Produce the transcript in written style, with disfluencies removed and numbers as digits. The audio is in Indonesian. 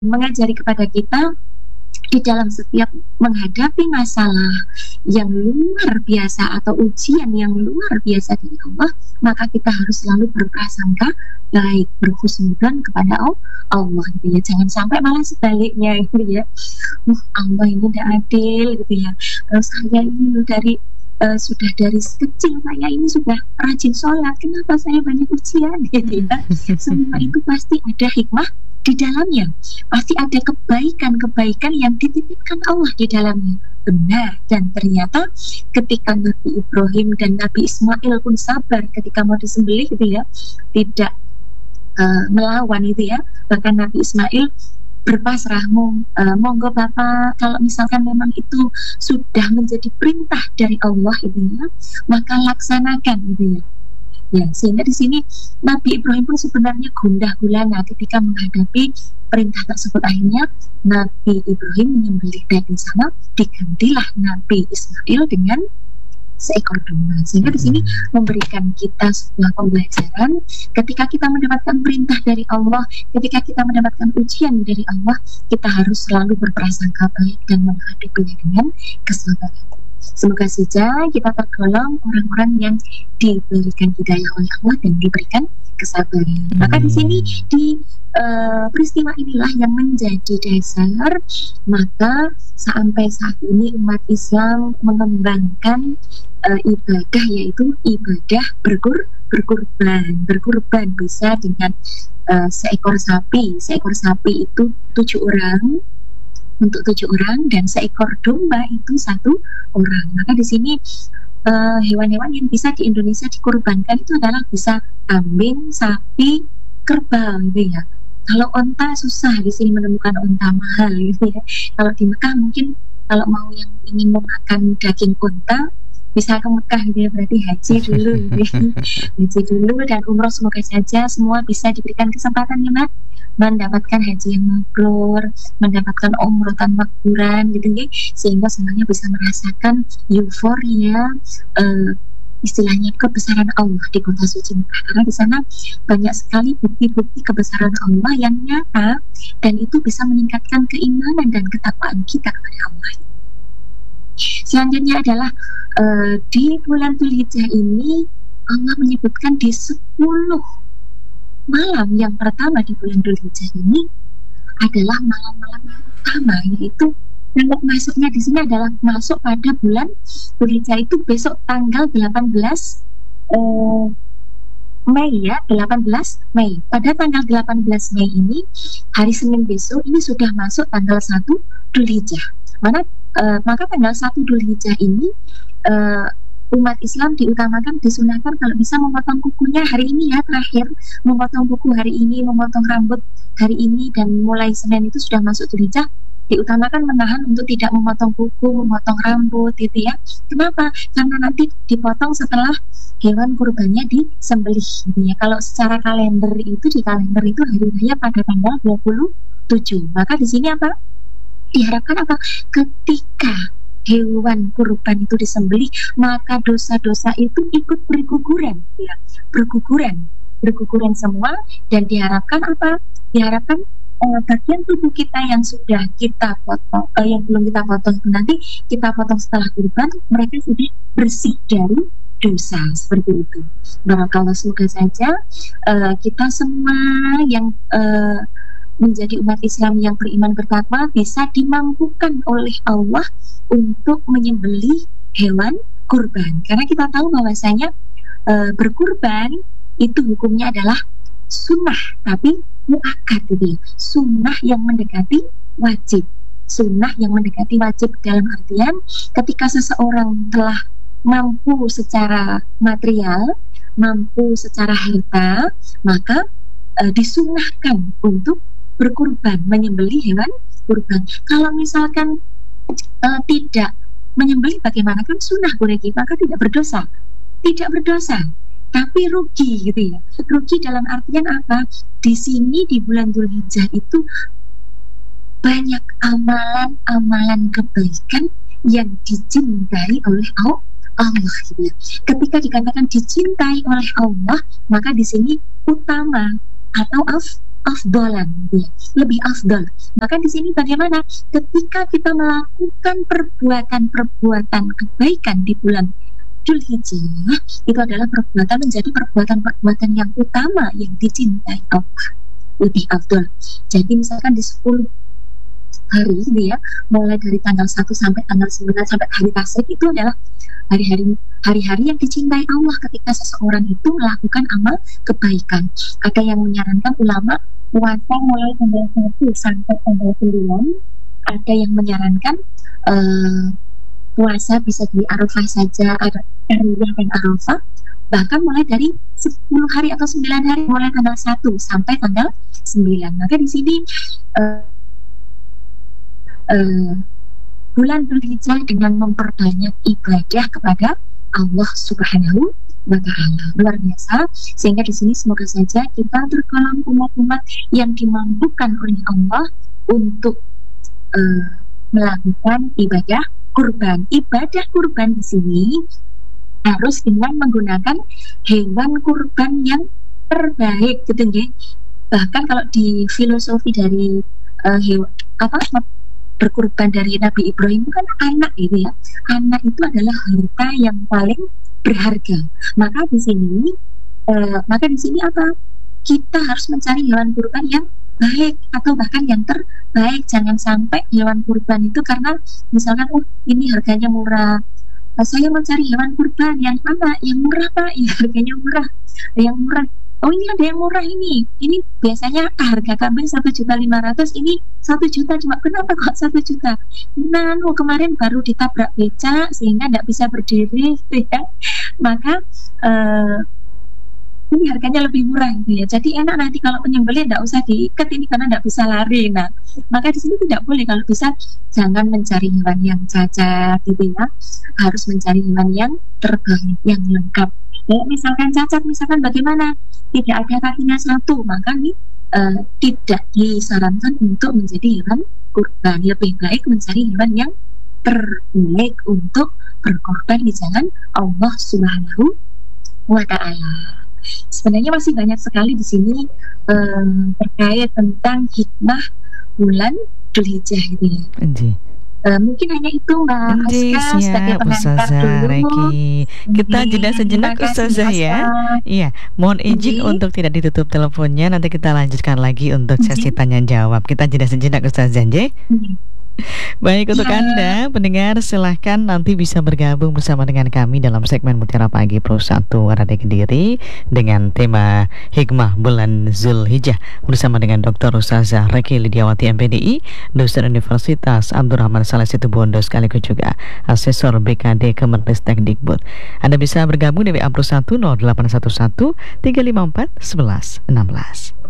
mengajari kepada kita di dalam setiap menghadapi masalah yang luar biasa atau ujian yang luar biasa dari Allah, maka kita harus selalu berprasangka baik, berhusnudzon kepada Allah gitu ya. Jangan sampai malah sebaliknya gitu ya. Allah ini tidak adil gitu ya. Saya ini loh sudah dari kecil saya ini sudah rajin sholat, kenapa saya banyak ujian gitu ya. Semua itu pasti ada hikmah di dalamnya, pasti ada kebaikan-kebaikan yang dititipkan Allah di dalamnya. Benar, dan ternyata ketika Nabi Ibrahim dan Nabi Ismail pun sabar ketika mau disembelih gitu ya, tidak melawan itu ya. Bahkan Nabi Ismail berpasrah, monggo Bapak, kalau misalkan memang itu sudah menjadi perintah dari Allah itu ya, maka laksanakan gitu ya. Ya, sehingga di sini Nabi Ibrahim pun sebenarnya gundah gulana ketika menghadapi perintah tersebut. Akhirnya Nabi Ibrahim menyembelih daging sana, digantilah Nabi Ismail dengan seekor domba. Sehingga di sini memberikan kita sebuah pembelajaran ketika kita mendapatkan perintah dari Allah, ketika kita mendapatkan ujian dari Allah, kita harus selalu berprasangka baik dan menghadapinya dengan kesabaran. Semoga saja kita tergolong orang-orang yang diberikan hidayah oleh Allah dan diberikan kesabaran. Maka di sini di peristiwa inilah yang menjadi dasar, maka sampai saat ini umat Islam mengembangkan ibadah, yaitu ibadah berkurban bisa dengan seekor sapi itu 7 orang, untuk 7 orang, dan seekor domba itu 1 orang. Maka di sini hewan-hewan yang bisa di Indonesia dikurbankan itu adalah bisa kambing, sapi, kerbau gitu ya. Kalau onta susah di sini menemukan onta, mahal gitu ya. Kalau di Mekah mungkin kalau mau yang ingin memakan daging onta bisa ke Mekah gitu ya, berarti haji dulu gitu. Haji dulu dan umroh. Semoga saja semua bisa diberikan kesempatan ya Mak, mendapatkan haji yang mabrur, mendapatkan umroh tan makburan gitu ya, sehingga semuanya bisa merasakan euforia istilahnya kebesaran Allah di kota suci Mekah, karena di sana banyak sekali bukti-bukti kebesaran Allah yang nyata, dan itu bisa meningkatkan keimanan dan ketakwaan kita kepada Allah. Selanjutnya adalah di bulan Dzulhijjah ini Allah menyebutkan di 10 malam yang pertama di bulan Dzulhijjah ini adalah malam-malam yang utama, yaitu kalau masuknya di sini adalah masuk pada bulan Dzulhijjah itu besok tanggal 18 Mei ya, 18 Mei. Pada tanggal 18 Mei ini, hari Senin besok ini sudah masuk tanggal 1 Dzulhijjah. Maka tanggal 1 Dzulhijjah ini umat Islam diutamakan, disunahkan kalau bisa memotong kukunya hari ini ya, terakhir memotong kuku hari ini, memotong rambut hari ini, dan mulai Senin itu sudah masuk Dzulhijjah diutamakan menahan untuk tidak memotong kuku, memotong rambut gitu ya. Kenapa? Karena nanti dipotong setelah hewan kurbannya disembelih gitu ya. Kalau secara kalender itu, di kalender itu hari raya pada tanggal 27. Maka di sini apa? Diharapkan apa? Ketika hewan kurban itu disembelih, maka dosa-dosa itu ikut berguguran ya. Berguguran semua, dan diharapkan apa? Diharapkan bagian tubuh kita yang sudah kita potong, yang belum kita potong nanti kita potong setelah kurban, mereka sudah bersih dari dosa, seperti itu. Barakallah, semoga saja kita semua yang menjadi umat Islam yang beriman bertakwa bisa dimampukan oleh Allah untuk menyembelih hewan kurban, karena kita tahu bahwasanya berkurban itu hukumnya adalah sunnah tapi muakkad gitu ya. Sunnah yang mendekati wajib. Sunnah yang mendekati wajib dalam artian ketika seseorang telah mampu secara material, mampu secara harta, maka disunnahkan untuk berkurban, menyembelih hewan kurban. Kalau misalkan tidak menyembelih, bagaimana? Kan sunnah boleh, maka tidak berdosa. Tidak berdosa, tapi rugi gitu ya. Rugi dalam artian apa? Di sini di bulan Dzulhijjah itu banyak amalan-amalan kebaikan yang dicintai oleh Allah gitu ya. Ketika dikatakan dicintai oleh Allah, maka di sini utama atau afdolan, ya, lebih afdol. Maka di sini bagaimana? Ketika kita melakukan perbuatan-perbuatan kebaikan di bulan Dzulhijjah, itu adalah menjadi perbuatan-perbuatan yang utama yang dicintai Allah, lebih afdol. Jadi misalkan di 10 hari gitu ya, mulai dari tanggal 1 sampai tanggal 9 sampai hari Tasyrik, itu adalah hari-hari yang dicintai Allah ketika seseorang itu melakukan amal kebaikan. Ada yang menyarankan ulama puasa mulai tanggal 1 sampai tanggal 9. Ada yang menyarankan puasa bisa di Arafah saja, ada Tarwiyah dan Arafah, bahkan mulai dari 10 hari atau 9 hari, mulai tanggal 1 sampai tanggal 9. Maka di sini bulan Dzulhijjah dengan memperbanyak ibadah kepada Allah Subhanahu wa Ta'ala, luar biasa. Sehingga di sini semoga saja kita tergolong umat-umat yang dimampukan oleh Allah untuk melakukan ibadah kurban. Ibadah kurban di sini harus dengan menggunakan hewan kurban yang terbaik, gitu ya. Bahkan kalau di filosofi dari berkurban dari Nabi Ibrahim itu kan anak itu ya. Anak itu adalah harta yang paling berharga. Maka di sini apa? Kita harus mencari hewan kurban yang baik atau bahkan yang terbaik. Jangan sampai hewan kurban itu karena misalkan ini harganya murah, saya mencari hewan kurban yang mana, yang murah Pak, ya harganya murah, yang murah. Oh ini ada yang murah ini biasanya harga kambing 1.500.000, ini 1 juta cuma. Kenapa kok 1 juta? Nah, kemarin baru ditabrak beca sehingga tidak bisa berdiri, gitu ya. Maka ini harganya lebih murah gitu ya. Jadi enak nanti kalau penyembelih tidak usah diikat ini karena tidak bisa lari. Nah, maka di sini tidak boleh, kalau bisa jangan mencari hewan yang cacat gitu ya. Harus mencari hewan yang terbaik, yang lengkap. Ya, misalkan cacat, misalkan bagaimana? Tidak ada kakinya 1, maka nih tidak disarankan untuk menjadi hewan kurban. Lebih baik mencari hewan yang terbaik untuk berkorban di jalan Allah Subhanahu wa Ta'ala. Sebenarnya masih banyak sekali di sini terkait tentang hikmah bulan Dzulhijjah ini. Mungkin hanya itu Mbak Aska sebagai pengantar dulu. Kita jeda sejenak Ustazah ya. Iya, mohon izin untuk tidak ditutup teleponnya. Nanti kita lanjutkan lagi untuk sesi tanya jawab. Kita jeda sejenak Ustazah. Baik, untuk Anda pendengar silahkan nanti bisa bergabung bersama dengan kami dalam segmen Mutiara Pagi Pro 1 Radio Kediri dengan tema Hikmah Bulan Dzulhijjah bersama dengan Dr. Ustazah Reki Lidiawati MPDI, dosen Universitas Abdurrahman Saleh Situbondo, sekaligus juga asesor BKD Kemenristekdikbud. Anda bisa bergabung di WA Pro 1 0811 354 11 16.